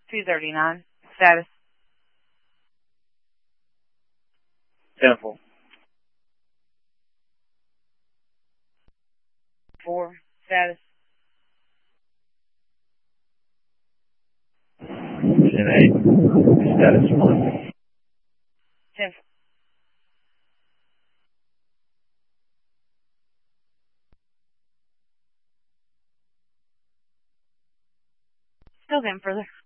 239. Status. Temple. 4. Status. Gen 8. Status 1. Temple. Still getting further.